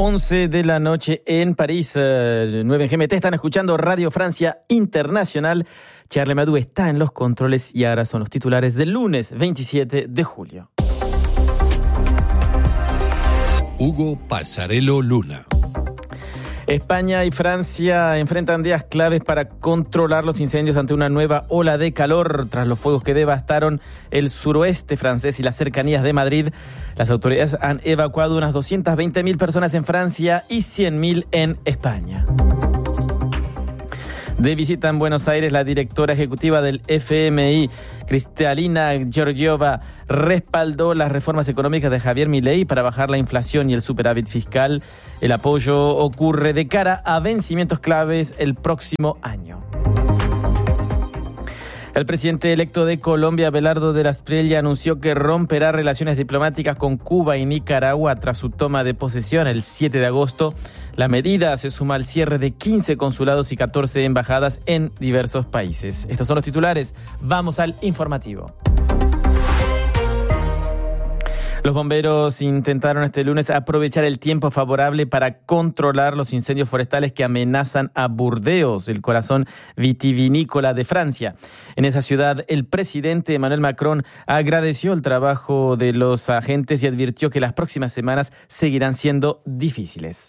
11 de la noche en París, 9 en GMT. Están escuchando Radio Francia Internacional. Charles Madú está en los controles y ahora son los titulares del lunes 27 de julio. Hugo Pasarello Luna. España y Francia enfrentan días claves para controlar los incendios ante una nueva ola de calor. Tras los fuegos que devastaron el suroeste francés y las cercanías de Madrid, las autoridades han evacuado unas 220.000 personas en Francia y 100.000 en España. De visita en Buenos Aires, la directora ejecutiva del FMI, Kristalina Georgieva, respaldó las reformas económicas de Javier Milei para bajar la inflación y el superávit fiscal. El apoyo ocurre de cara a vencimientos claves el próximo año. El presidente electo de Colombia, Abelardo de la Espriella, anunció que romperá relaciones diplomáticas con Cuba y Nicaragua tras su toma de posesión el 7 de agosto. La medida se suma al cierre de 15 consulados y 14 embajadas en diversos países. Estos son los titulares. Vamos al informativo. Los bomberos intentaron este lunes aprovechar el tiempo favorable para controlar los incendios forestales que amenazan a Burdeos, el corazón vitivinícola de Francia. En esa ciudad, el presidente Emmanuel Macron agradeció el trabajo de los agentes y advirtió que las próximas semanas seguirán siendo difíciles.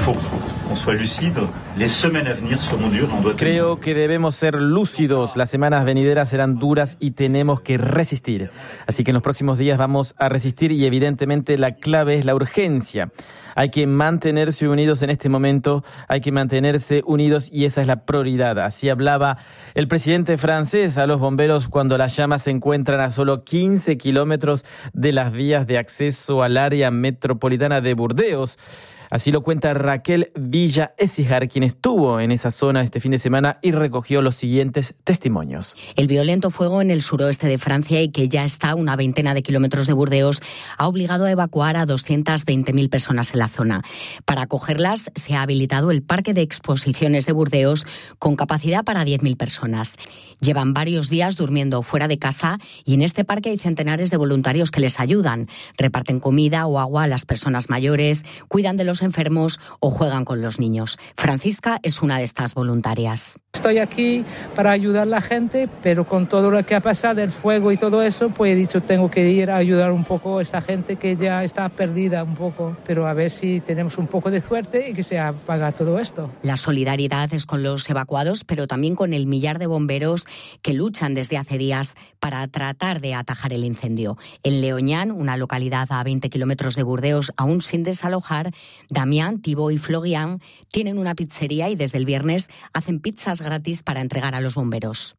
Creo que debemos ser lúcidos. Las semanas venideras serán duras y tenemos que resistir. Así que en los próximos días vamos a resistir y evidentemente la clave es la urgencia. Hay que mantenerse unidos en este momento, hay que mantenerse unidos y esa es la prioridad. Así hablaba el presidente francés a los bomberos cuando las llamas se encuentran a solo 15 kilómetros de las vías de acceso al área metropolitana de Burdeos. Así lo cuenta Raquel Villa Écijar, quien estuvo en esa zona este fin de semana y recogió los siguientes testimonios. El violento fuego en el suroeste de Francia y que ya está a una veintena de kilómetros de Burdeos ha obligado a evacuar a 220.000 personas en la zona. Para acogerlas se ha habilitado el Parque de Exposiciones de Burdeos con capacidad para 10.000 personas. Llevan varios días durmiendo fuera de casa y en este parque hay centenares de voluntarios que les ayudan. Reparten comida o agua a las personas mayores, cuidan de los enfermos o juegan con los niños. Francisca es una de estas voluntarias. Estoy aquí para ayudar a la gente, pero con todo lo que ha pasado, el fuego y todo eso, pues he dicho, tengo que ir a ayudar un poco a esta gente que ya está perdida un poco, pero a ver si tenemos un poco de suerte y que se apaga todo esto. La solidaridad es con los evacuados, pero también con el millar de bomberos que luchan desde hace días para tratar de atajar el incendio. En Leoñán, una localidad a 20 kilómetros de Burdeos, aún sin desalojar, Damián, Thibaut y Florian tienen una pizzería y desde el viernes hacen pizzas gratis para entregar a los bomberos.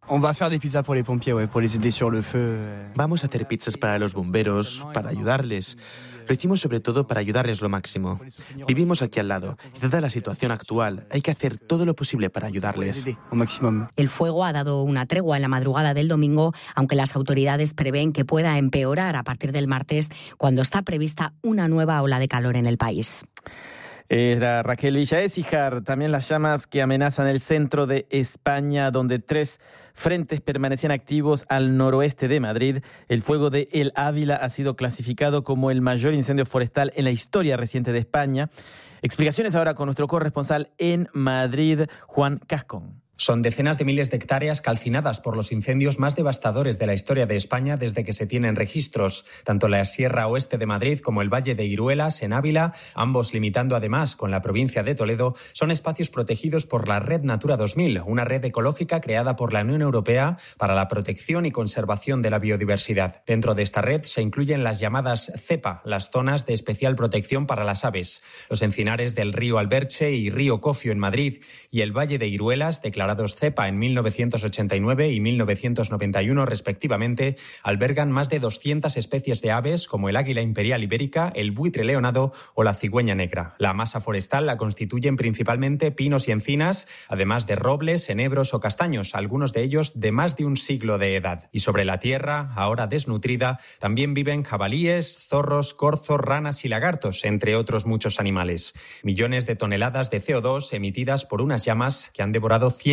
Vamos a hacer pizzas para los bomberos, para ayudarles. Lo hicimos sobre todo para ayudarles lo máximo. Vivimos aquí al lado y dada la situación actual, hay que hacer todo lo posible para ayudarles. El fuego ha dado una tregua en la madrugada del domingo, aunque las autoridades prevén que pueda empeorar a partir del martes, cuando está prevista una nueva ola de calor en el país. Era Raquel Villa Écijar. También las llamas que amenazan el centro de España, donde 3 frentes permanecían activos al noroeste de Madrid. El fuego de El Ávila ha sido clasificado como el mayor incendio forestal en la historia reciente de España. Explicaciones ahora con nuestro corresponsal en Madrid, Juan Cascón. Son decenas de miles de hectáreas calcinadas por los incendios más devastadores de la historia de España desde que se tienen registros. Tanto la Sierra Oeste de Madrid como el Valle de Iruelas, en Ávila, ambos limitando además con la provincia de Toledo, son espacios protegidos por la Red Natura 2000, una red ecológica creada por la Unión Europea para la protección y conservación de la biodiversidad. Dentro de esta red se incluyen las llamadas ZEPA, las zonas de especial protección para las aves. Los encinares del río Alberche y río Cofio en Madrid y el Valle de Iruelas, declarados CEPA en 1989 y 1991 respectivamente, albergan más de 200 especies de aves como el águila imperial ibérica, el buitre leonado o la cigüeña negra. La masa forestal la constituyen principalmente pinos y encinas, además de robles, enebros o castaños, algunos de ellos de más de un siglo de edad. Y sobre la tierra, ahora desnutrida, también viven jabalíes, zorros, corzos, ranas y lagartos, entre otros muchos animales. Millones de toneladas de CO2 emitidas por unas llamas que han devorado cientos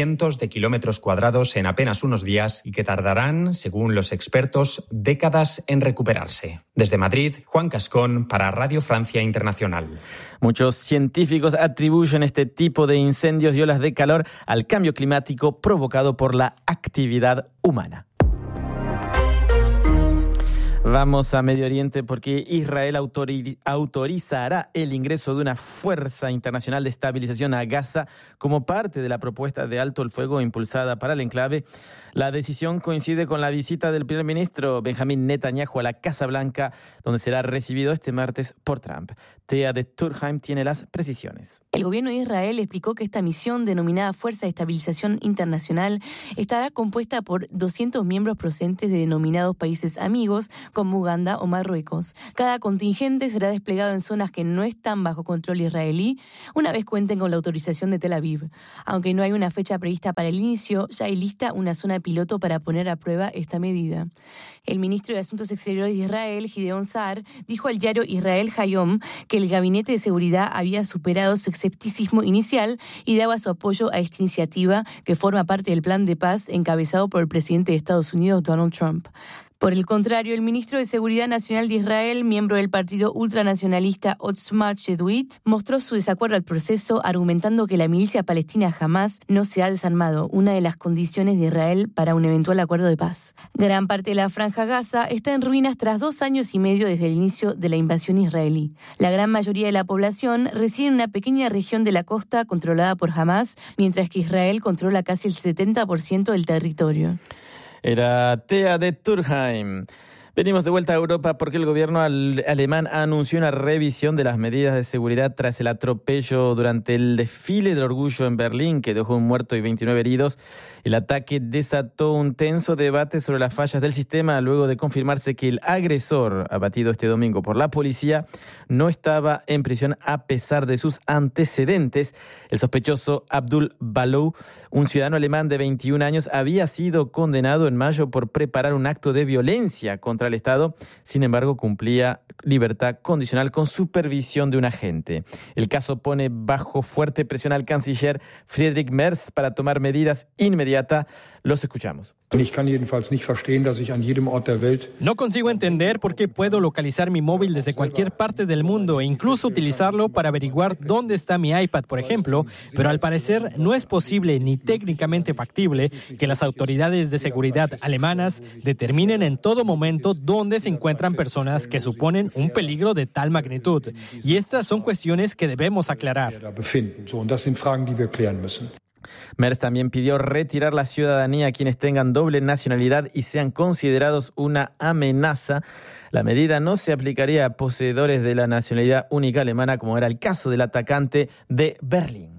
cientos de kilómetros cuadrados en apenas unos días y que tardarán, según los expertos, décadas en recuperarse. Desde Madrid, Juan Cascón para Radio Francia Internacional. Muchos científicos atribuyen este tipo de incendios y olas de calor al cambio climático provocado por la actividad humana. Vamos a Medio Oriente porque Israel autorizará el ingreso de una fuerza internacional de estabilización a Gaza como parte de la propuesta de alto el fuego impulsada para el enclave. La decisión coincide con la visita del primer ministro Benjamín Netanyahu a la Casa Blanca, donde será recibido este martes por Trump. Thea de Turkheim tiene las precisiones. El gobierno de Israel explicó que esta misión, denominada Fuerza de Estabilización Internacional, estará compuesta por 200 miembros procedentes de denominados países amigos, como Uganda o Marruecos. Cada contingente será desplegado en zonas que no están bajo control israelí, una vez cuenten con la autorización de Tel Aviv. Aunque no hay una fecha prevista para el inicio, ya hay lista una zona piloto para poner a prueba esta medida. El ministro de Asuntos Exteriores de Israel, Gideon Saar, dijo al diario Israel Hayom que el gabinete de seguridad había superado su escepticismo inicial y daba su apoyo a esta iniciativa que forma parte del plan de paz encabezado por el presidente de Estados Unidos, Donald Trump. Por el contrario, el ministro de Seguridad Nacional de Israel, miembro del partido ultranacionalista Otzma Yehudit, mostró su desacuerdo al proceso, argumentando que la milicia palestina Hamas no se ha desarmado, una de las condiciones de Israel para un eventual acuerdo de paz. Gran parte de la Franja Gaza está en ruinas tras 2 años y medio desde el inicio de la invasión israelí. La gran mayoría de la población reside en una pequeña región de la costa controlada por Hamas, mientras que Israel controla casi el 70% del territorio. Era Thea de Turkheim. Venimos de vuelta a Europa porque el gobierno alemán anunció una revisión de las medidas de seguridad tras el atropello durante el desfile del orgullo en Berlín, que dejó un muerto y 29 heridos. El ataque desató un tenso debate sobre las fallas del sistema luego de confirmarse que el agresor, abatido este domingo por la policía, no estaba en prisión a pesar de sus antecedentes. El sospechoso Abdul Balou, un ciudadano alemán de 21 años, había sido condenado en mayo por preparar un acto de violencia contra el Estado. Sin embargo, cumplía libertad condicional con supervisión de un agente. El caso pone bajo fuerte presión al canciller Friedrich Merz para tomar medidas inmediatas. Los escuchamos. No consigo entender por qué puedo localizar mi móvil desde cualquier parte del mundo e incluso utilizarlo para averiguar dónde está mi iPad, por ejemplo, pero al parecer no es posible ni técnicamente factible que las autoridades de seguridad alemanas determinen en todo momento dónde se encuentran personas que suponen un peligro de tal magnitud. Y estas son cuestiones que debemos aclarar. Merz también pidió retirar la ciudadanía a quienes tengan doble nacionalidad y sean considerados una amenaza. La medida no se aplicaría a poseedores de la nacionalidad única alemana, como era el caso del atacante de Berlín.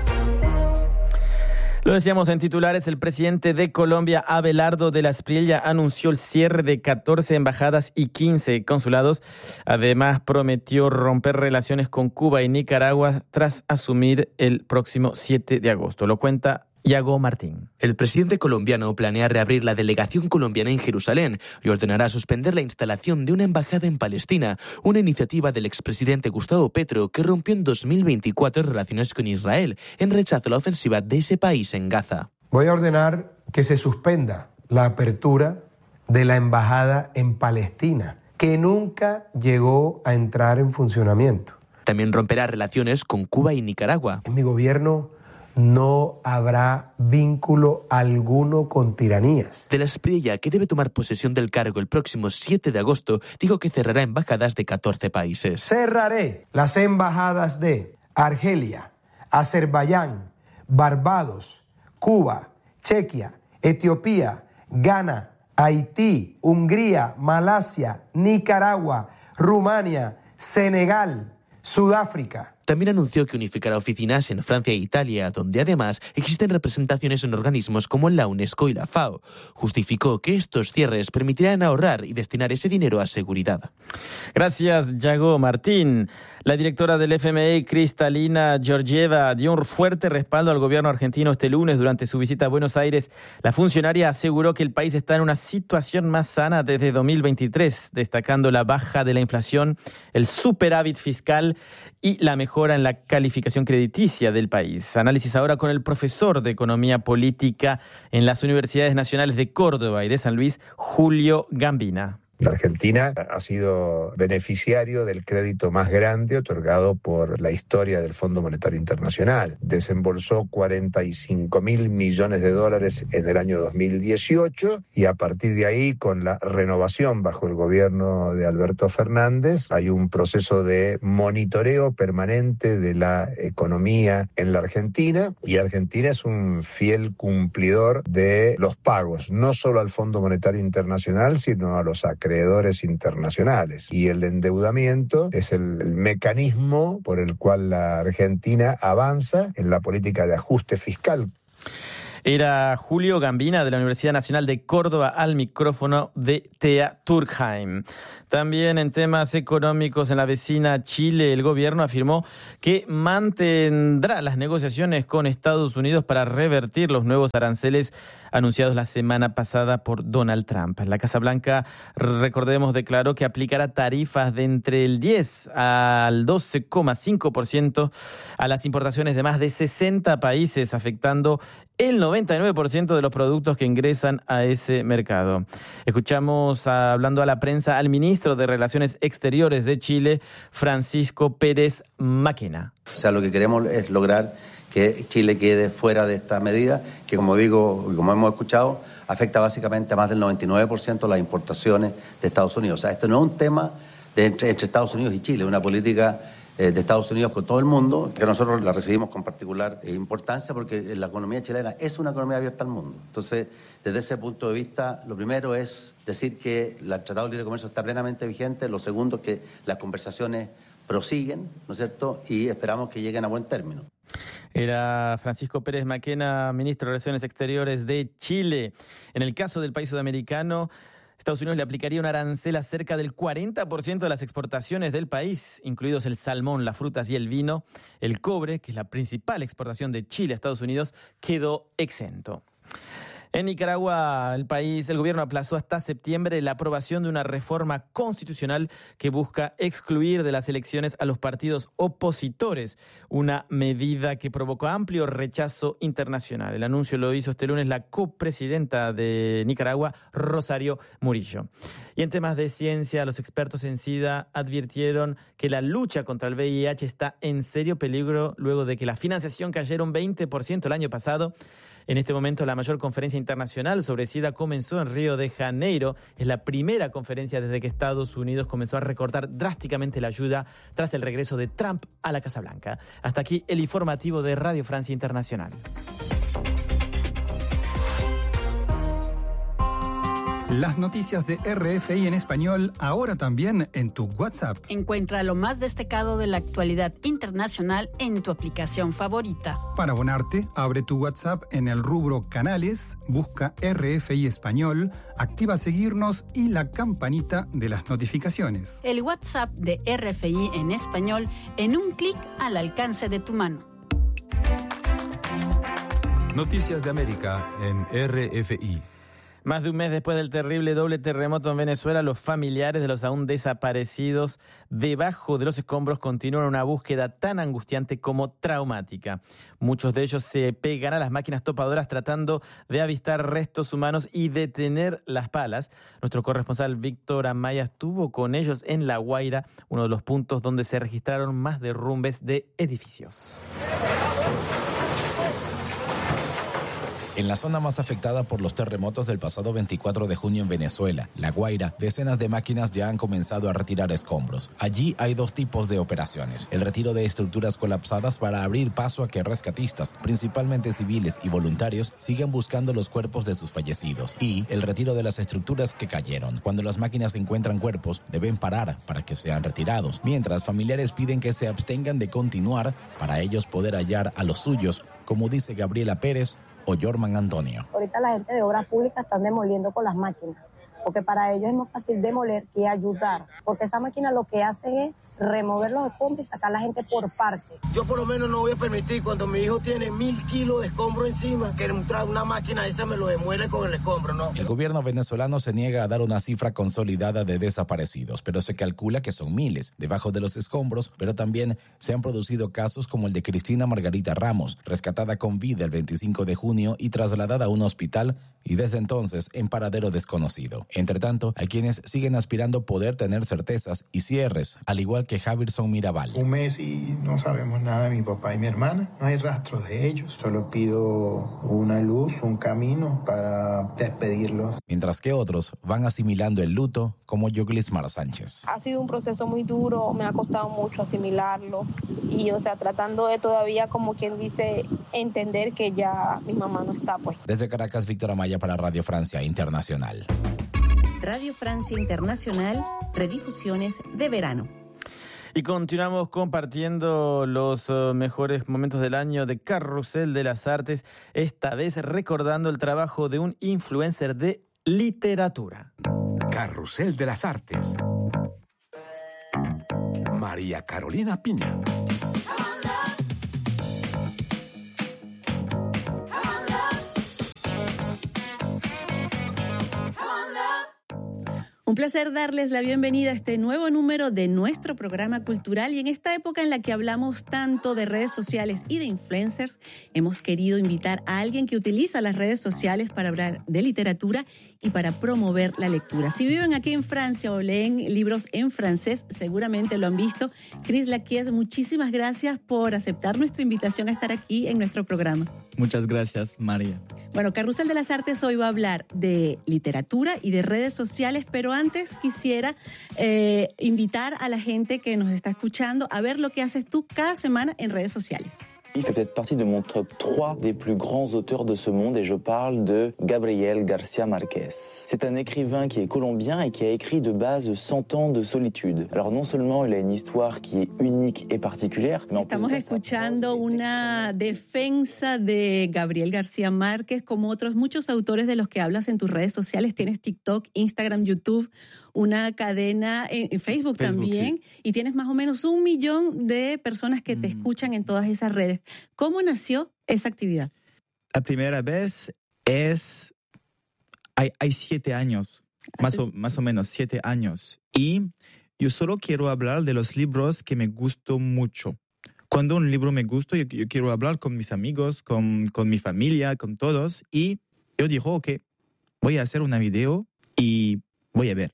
Lo decíamos en titulares, el presidente de Colombia, Abelardo de la Espriella, anunció el cierre de 14 embajadas y 15 consulados. Además, prometió romper relaciones con Cuba y Nicaragua tras asumir el próximo 7 de agosto. Lo cuenta Iago Martín. El presidente colombiano planea reabrir la delegación colombiana en Jerusalén y ordenará suspender la instalación de una embajada en Palestina, una iniciativa del expresidente Gustavo Petro que rompió en 2024 relaciones con Israel en rechazo a la ofensiva de ese país en Gaza. Voy a ordenar que se suspenda la apertura de la embajada en Palestina, que nunca llegó a entrar en funcionamiento. También romperá relaciones con Cuba y Nicaragua. En mi gobierno no habrá vínculo alguno con tiranías. De la Espriella, que debe tomar posesión del cargo el próximo 7 de agosto, dijo que cerrará embajadas de 14 países. Cerraré las embajadas de Argelia, Azerbaiyán, Barbados, Cuba, Chequia, Etiopía, Ghana, Haití, Hungría, Malasia, Nicaragua, Rumania, Senegal, Sudáfrica. También anunció que unificará oficinas en Francia e Italia, donde además existen representaciones en organismos como la UNESCO y la FAO. Justificó que estos cierres permitirán ahorrar y destinar ese dinero a seguridad. Gracias, Iago Martín. La directora del FMI, Kristalina Georgieva, dio un fuerte respaldo al gobierno argentino este lunes durante su visita a Buenos Aires. La funcionaria aseguró que el país está en una situación más sana desde 2023, destacando la baja de la inflación, el superávit fiscal y la mejora en la calificación crediticia del país. Análisis ahora con el profesor de Economía Política en las Universidades Nacionales de Córdoba y de San Luis, Julio Gambina. La Argentina ha sido beneficiario del crédito más grande otorgado por la historia del Fondo Monetario Internacional. Desembolsó 45.000 millones de dólares en el año 2018 y a partir de ahí, con la renovación bajo el gobierno de Alberto Fernández, hay un proceso de monitoreo permanente de la economía en la Argentina, y Argentina es un fiel cumplidor de los pagos, no solo al Fondo Monetario Internacional, sino a los acreedores internacionales. Y el endeudamiento es el mecanismo por el cual la Argentina avanza en la política de ajuste fiscal. Era Julio Gambina de la Universidad Nacional de Córdoba al micrófono de Thea Turkheim. También en temas económicos, en la vecina Chile, el gobierno afirmó que mantendrá las negociaciones con Estados Unidos para revertir los nuevos aranceles anunciados la semana pasada por Donald Trump. La Casa Blanca, recordemos, declaró que aplicará tarifas de entre el 10 al 12,5% a las importaciones de más de 60 países, afectando el 99% de los productos que ingresan a ese mercado. Escuchamos, hablando a la prensa, al ministro de Relaciones Exteriores de Chile, Francisco Pérez Mackenna. O sea, lo que queremos es lograr que Chile quede fuera de esta medida, que, como digo y como hemos escuchado, afecta básicamente a más del 99% de las importaciones de Estados Unidos. O sea, esto no es un tema entre Estados Unidos y Chile, es una política de Estados Unidos con todo el mundo, que nosotros la recibimos con particular importancia porque la economía chilena es una economía abierta al mundo. Entonces, desde ese punto de vista, lo primero es decir que el Tratado de Libre Comercio está plenamente vigente. Lo segundo es que las conversaciones prosiguen, ¿no es cierto?, y esperamos que lleguen a buen término. Era Francisco Pérez Mackenna, ministro de Relaciones Exteriores de Chile. En el caso del país sudamericano, Estados Unidos le aplicaría un arancel a cerca del 40% de las exportaciones del país, incluidos el salmón, las frutas y el vino. El cobre, que es la principal exportación de Chile a Estados Unidos, quedó exento. En Nicaragua, el gobierno aplazó hasta septiembre la aprobación de una reforma constitucional que busca excluir de las elecciones a los partidos opositores, una medida que provocó amplio rechazo internacional. El anuncio lo hizo este lunes la copresidenta de Nicaragua, Rosario Murillo. Y en temas de ciencia, los expertos en SIDA advirtieron que la lucha contra el VIH está en serio peligro luego de que la financiación cayera un 20% el año pasado. En este momento, la mayor conferencia internacional sobre SIDA comenzó en Río de Janeiro. Es la primera conferencia desde que Estados Unidos comenzó a recortar drásticamente la ayuda tras el regreso de Trump a la Casa Blanca. Hasta aquí el informativo de Radio Francia Internacional. Las noticias de RFI en español, ahora también en tu WhatsApp. Encuentra lo más destacado de la actualidad internacional en tu aplicación favorita. Para abonarte, abre tu WhatsApp en el rubro Canales, busca RFI Español, activa seguirnos y la campanita de las notificaciones. El WhatsApp de RFI en español en un clic al alcance de tu mano. Noticias de América en RFI. Más de un mes después del terrible doble terremoto en Venezuela, los familiares de los aún desaparecidos debajo de los escombros continúan una búsqueda tan angustiante como traumática. Muchos de ellos se pegan a las máquinas topadoras tratando de avistar restos humanos y detener las palas. Nuestro corresponsal Víctor Amaya estuvo con ellos en La Guaira, uno de los puntos donde se registraron más derrumbes de edificios. En la zona más afectada por los terremotos del pasado 24 de junio en Venezuela, La Guaira, decenas de máquinas ya han comenzado a retirar escombros. Allí hay dos tipos de operaciones: el retiro de estructuras colapsadas para abrir paso a que rescatistas, principalmente civiles y voluntarios, sigan buscando los cuerpos de sus fallecidos, y el retiro de las estructuras que cayeron. Cuando las máquinas encuentran cuerpos, deben parar para que sean retirados, mientras familiares piden que se abstengan de continuar para ellos poder hallar a los suyos, como dice Gabriela Pérez o Jorman Antonio. Ahorita la gente de Obras Públicas están demoliendo con las máquinas, porque para ellos es más fácil demoler que ayudar, porque esa máquina lo que hace es remover los escombros y sacar a la gente por parte. Yo por lo menos no voy a permitir cuando mi hijo tiene 1000 kilos de escombro encima, que una máquina esa me lo demuele con el escombro, ¿no? El gobierno venezolano se niega a dar una cifra consolidada de desaparecidos, pero se calcula que son miles debajo de los escombros, pero también se han producido casos como el de Cristina Margarita Ramos, rescatada con vida el 25 de junio y trasladada a un hospital y desde entonces en paradero desconocido. Entre tanto, hay quienes siguen aspirando poder tener certezas y cierres, al igual que Javirson Mirabal. Un mes y no sabemos nada de mi papá y mi hermana, no hay rastros de ellos, solo pido una luz, un camino para despedirlos. Mientras que otros van asimilando el luto, como Yoglismar Sánchez. Ha sido un proceso muy duro, me ha costado mucho asimilarlo y, tratando de todavía, como quien dice, entender que ya mi mamá no está, pues. Desde Caracas, Víctor Amaya para Radio Francia Internacional. Radio Francia Internacional, redifusiones de verano. Y continuamos compartiendo los mejores momentos del año de Carrusel de las Artes, esta vez recordando el trabajo de un influencer de literatura. Carrusel de las Artes. María Carolina Piña. Un placer darles la bienvenida a este nuevo número de nuestro programa cultural, y en esta época en la que hablamos tanto de redes sociales y de influencers, hemos querido invitar a alguien que utiliza las redes sociales para hablar de literatura y para promover la lectura. Si viven aquí en Francia o leen libros en francés, seguramente lo han visto. Chris Laquies, muchísimas gracias por aceptar nuestra invitación a estar aquí en nuestro programa. Muchas gracias, María. Bueno, Carrusel de las Artes hoy va a hablar de literatura y de redes sociales, pero antes quisiera invitar a la gente que nos está escuchando a ver lo que haces tú cada semana en redes sociales. Il fait peut-être partie de mon top 3 des plus grands auteurs de ce monde et je parle de Gabriel García Márquez. C'est un écrivain qui est colombien et qui a écrit de base 100 ans de solitude. Alors non seulement il a une histoire qui est unique et particulière, mais en plus Estamos escuchando una defensa de Gabriel García Márquez, como otros muchos autores de los que hablas en tus redes sociales. Tienes TikTok, Instagram, YouTube, una cadena en Facebook también, sí. Y tienes más o menos 1 millón de personas que te escuchan en todas esas redes. ¿Cómo nació esa actividad? La primera vez es... Hay 7 años, más o menos 7 años. Y yo solo quiero hablar de los libros que me gustó mucho. Cuando un libro me gusta, yo quiero hablar con mis amigos, con mi familia, con todos. Y yo digo, ok, voy a hacer una video y voy a ver.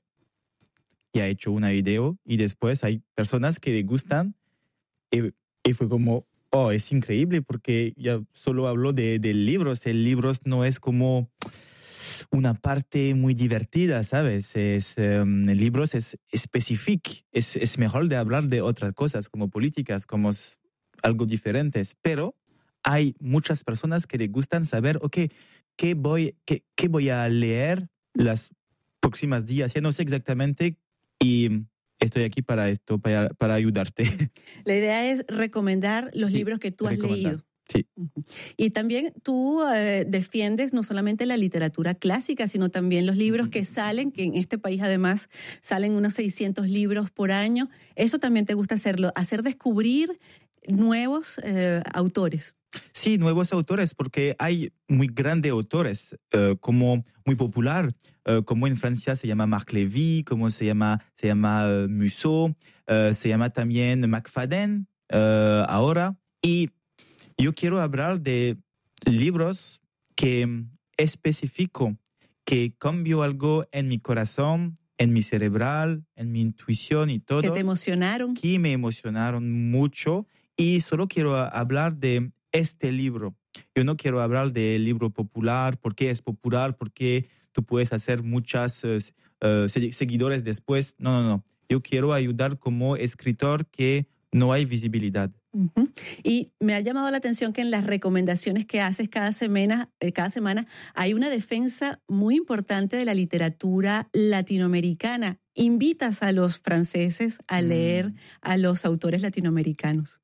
Y ha hecho una video y después hay personas que le gustan y fue como, oh, es increíble porque ya solo hablo de libros. El libro no es como una parte muy divertida, ¿sabes? El libro es específico, es mejor de hablar de otras cosas como políticas, como algo diferentes, pero hay muchas personas que le gustan saber, ok, ¿qué voy a leer las próximas días? Ya no sé exactamente. Y estoy aquí para esto, para ayudarte. La idea es recomendar los libros que tú has leído. Sí. Y también tú defiendes no solamente la literatura clásica, sino también los libros que salen, que en este país además salen unos 600 libros por año. Eso también te gusta hacerlo, hacer descubrir nuevos autores. Sí, nuevos autores, porque hay muy grandes autores, como muy popular, como en Francia se llama Marc Lévy, como se llama Musso, se llama también McFadden ahora. Y yo quiero hablar de libros que específico, que cambió algo en mi corazón, en mi cerebral, en mi intuición y todo. ¿Que te emocionaron? Que me emocionaron mucho. Y solo quiero hablar de este libro. Yo no quiero hablar del libro popular, por qué es popular, por qué tú puedes hacer muchos seguidores después. No. Yo quiero ayudar como escritor que no hay visibilidad. Uh-huh. Y me ha llamado la atención que en las recomendaciones que haces cada semana hay una defensa muy importante de la literatura latinoamericana. Invitas a los franceses a leer a los autores latinoamericanos.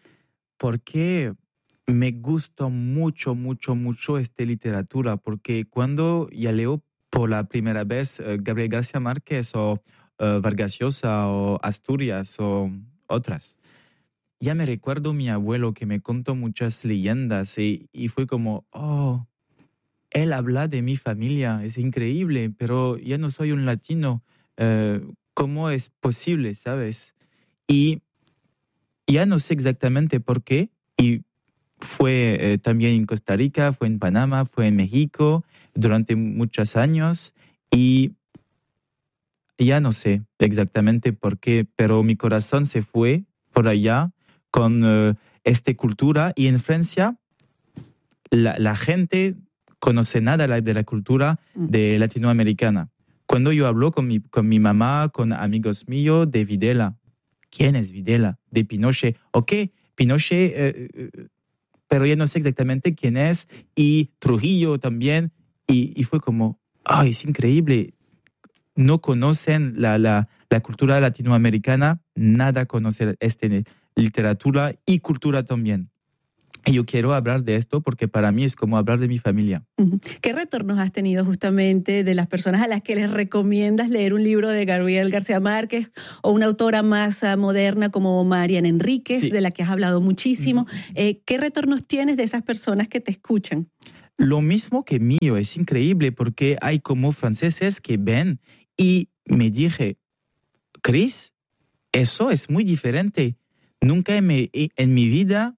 Porque me gusta mucho esta literatura, porque cuando ya leo por la primera vez Gabriel García Márquez o Vargas Llosa o Asturias o otras. Ya me recuerdo mi abuelo que me contó muchas leyendas y fue como, oh, él habla de mi familia, es increíble, pero ya no soy un latino. ¿Cómo es posible, sabes? Y ya no sé exactamente por qué. Y fue también en Costa Rica, fue en Panamá, fue en México durante muchos años. Y ya no sé exactamente por qué, pero mi corazón se fue por allá con esta cultura. Y en Francia, la gente conoce nada de la cultura de latinoamericana. Cuando yo hablo con mi mamá, con amigos míos de Videla, ¿quién es Videla? De Pinochet. Ok, Pinochet, pero ya no sé exactamente quién es. Y Trujillo también. Y fue como, ay, es increíble. No conocen la cultura latinoamericana, nada conocen literatura y cultura también. Y yo quiero hablar de esto porque para mí es como hablar de mi familia. ¿Qué retornos has tenido justamente de las personas a las que les recomiendas leer un libro de Gabriel García Márquez o una autora más moderna como Mariana Enríquez, sí, de la que has hablado muchísimo? ¿Qué retornos tienes de esas personas que te escuchan? Lo mismo que mío, es increíble porque hay como franceses que ven y me dije, Chris, eso es muy diferente. Nunca en mi vida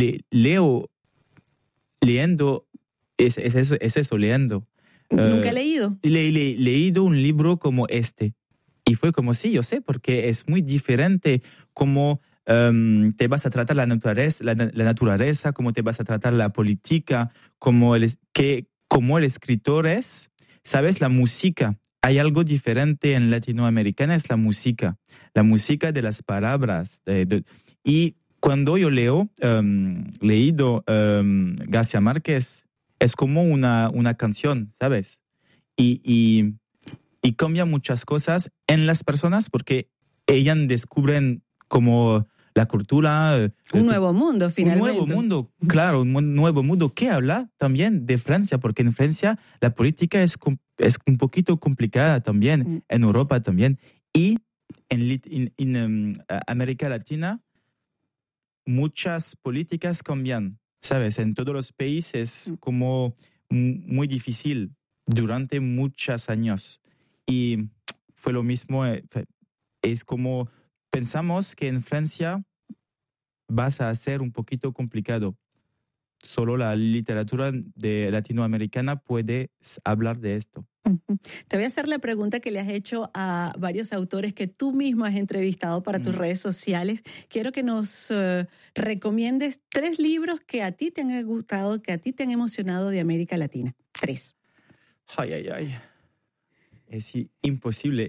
leyendo, es eso, leyendo. ¿Nunca he leído? Leído un libro como este. Y fue como, sí, yo sé, porque es muy diferente cómo te vas a tratar la naturaleza, cómo te vas a tratar la política, cómo el escritor es. ¿Sabes? La música. Hay algo diferente en latinoamericana, es la música de las palabras. Y cuando yo leído García Márquez, es como una canción, ¿sabes? Y cambia muchas cosas en las personas porque ellas descubren como la cultura. Un nuevo mundo, finalmente. Un nuevo mundo, claro, un nuevo mundo que habla también de Francia, porque en Francia la política es un poquito complicada también, en Europa también. Y en América Latina, muchas políticas cambian, ¿sabes? En todos los países como muy difícil durante muchos años. Y fue lo mismo, es como pensamos que en Francia vas a ser un poquito complicado. Solo la literatura latinoamericana puede hablar de esto. Te voy a hacer la pregunta que le has hecho a varios autores que tú mismo has entrevistado para tus redes sociales. Quiero que nos recomiendes 3 libros que a ti te han gustado, que a ti te han emocionado de América Latina. 3. Ay. Es imposible.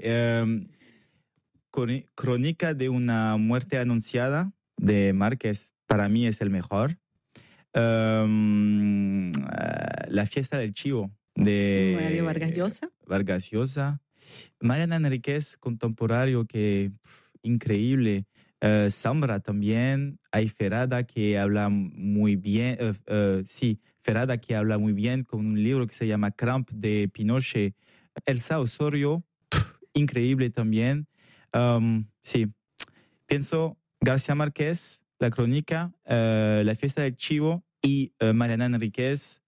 Crónica de una muerte anunciada de Márquez, para mí es el mejor. La fiesta del chivo de Mario Vargas Llosa. Mariana Enríquez, contemporáneo, que increíble. Sombra también. Hay Ferrada que habla muy bien. Ferrada que habla muy bien con un libro que se llama Cramp de Pinochet. Elsa Osorio, increíble también. Sí, pienso García Márquez, la crónica, la fiesta del chivo y Mariana Enríquez,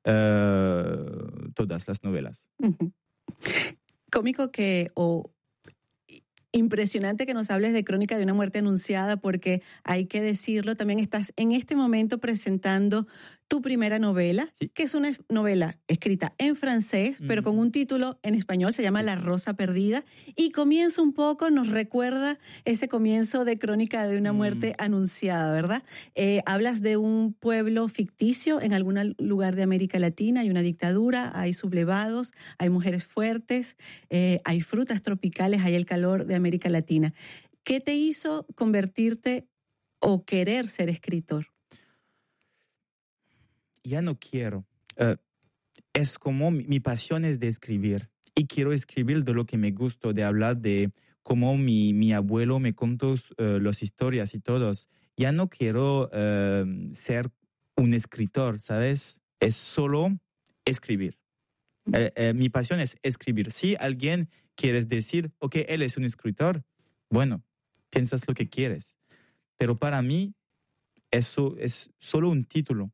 todas las novelas. Cómico impresionante que nos hables de Crónica de una muerte anunciada, porque hay que decirlo, también estás en este momento presentando tu primera novela, sí, que es una novela escrita en francés, pero con un título en español, se llama La Rosa Perdida, y comienza un poco, nos recuerda ese comienzo de Crónica de una muerte anunciada, ¿verdad? Hablas de un pueblo ficticio en algún lugar de América Latina, hay una dictadura, hay sublevados, hay mujeres fuertes, hay frutas tropicales, hay el calor de América Latina. ¿Qué te hizo convertirte o querer ser escritor? Ya no quiero. Es como mi pasión es de escribir. Y quiero escribir de lo que me gusta, de hablar de cómo mi abuelo me contó las historias y todos. Ya no quiero ser un escritor, ¿sabes? Es solo escribir. Mi pasión es escribir. Si alguien quiere decir, ok, él es un escritor, bueno, piensas lo que quieres. Pero para mí, eso es solo un título.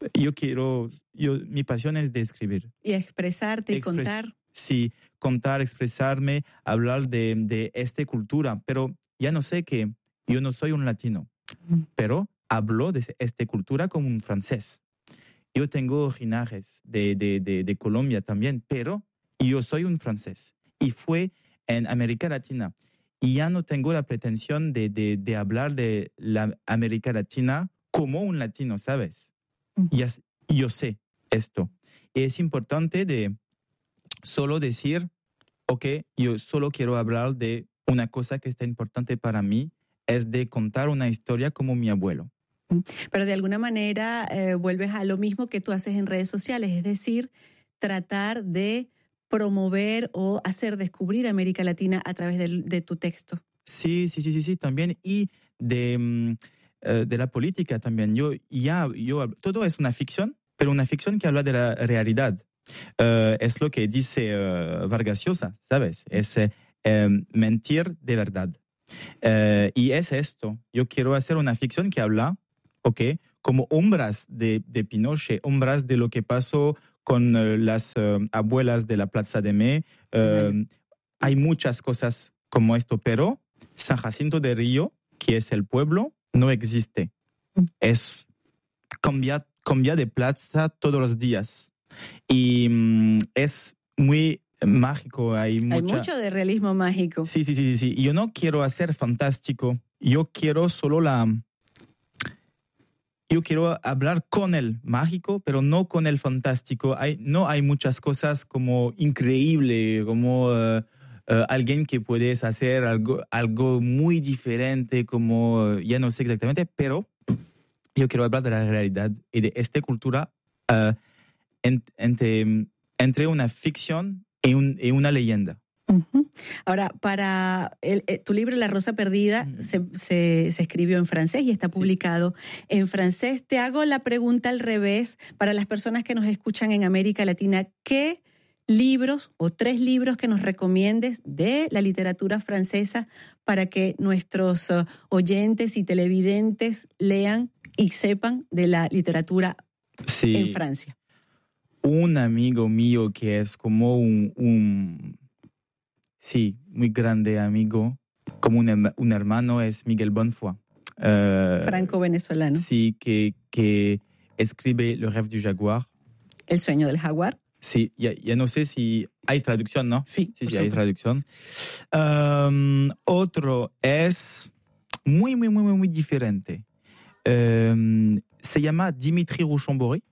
Mi pasión es de escribir. Y expresarte y contar. Sí, contar, expresarme, hablar de esta cultura. Pero ya no sé que yo no soy un latino, pero hablo de esta cultura como un francés. Yo tengo originajes de Colombia también, pero yo soy un francés. Y fue en América Latina. Y ya no tengo la pretensión de hablar de la América Latina como un latino, ¿sabes? Yo sé esto. Y es importante de solo decir, ok, yo solo quiero hablar de una cosa que está importante para mí, es de contar una historia como mi abuelo. Pero de alguna manera vuelves a lo mismo que tú haces en redes sociales, es decir, tratar de promover o hacer descubrir América Latina a través de tu texto. Sí, también. Y de la política también. Todo es una ficción, pero una ficción que habla de la realidad. Es lo que dice Vargas Llosa, ¿sabes? Es mentir de verdad. Y es esto. Yo quiero hacer una ficción que habla, como sombras de Pinochet, sombras de lo que pasó con las abuelas de la Plaza de May. Hay muchas cosas como esto, pero San Jacinto de Río, que es el pueblo, no existe. Es cambia de plaza todos los días. Y es muy mágico. Hay mucho de realismo mágico. Sí. Y yo no quiero hacer fantástico. Yo quiero hablar con el mágico, pero no con el fantástico. No hay muchas cosas como increíble, como alguien que puedes hacer algo muy diferente, como ya no sé exactamente, pero yo quiero hablar de la realidad y de esta cultura entre una ficción y una leyenda. Ahora, para tu libro La Rosa Perdida se escribió en francés y está publicado en francés. Te hago la pregunta al revés para las personas que nos escuchan en América Latina. ¿Qué libros o 3 libros que nos recomiendes de la literatura francesa para que nuestros oyentes y televidentes lean y sepan de la literatura en Francia? Un amigo mío que es como un muy grande amigo, como un hermano, es Miguel Bonnefoy. Franco-venezolano. Sí, que escribe Le Rêve du Jaguar. El sueño del jaguar. Sí, ya no sé si hay traducción, ¿no? Sí, hay traducción. Otro es muy, muy, muy, muy diferente. Se llama Dimitri Rouchon-Bory.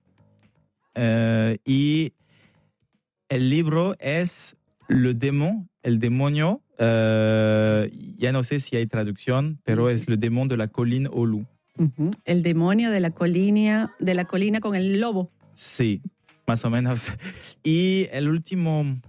Y el libro es El demonio, ya no sé si hay traducción, pero es el demonio de la colina au loup. El demonio de la colina con el lobo. Sí, más o menos. Y el último,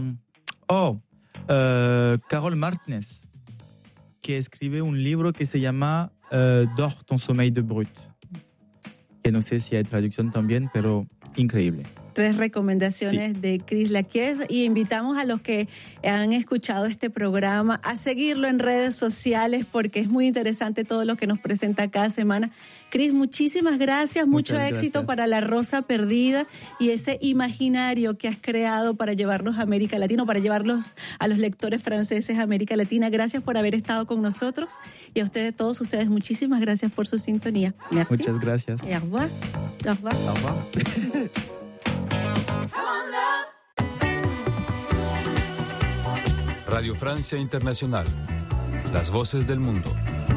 Carol Martínez, que escribe un libro que se llama Dors ton sommeil de brute. Que no sé si hay traducción también, pero increíble. 3 recomendaciones de Chris Laquies y invitamos a los que han escuchado este programa a seguirlo en redes sociales porque es muy interesante todo lo que nos presenta cada semana. Chris, muchísimas gracias, mucho éxito para La Rosa Perdida y ese imaginario que has creado para llevarlos a América Latina, para llevarlos a los lectores franceses a América Latina. Gracias por haber estado con nosotros y a ustedes, todos ustedes, muchísimas gracias por su sintonía. Merci. Muchas gracias. Et au revoir. Au revoir. Au revoir. Radio Francia Internacional. Las voces del mundo.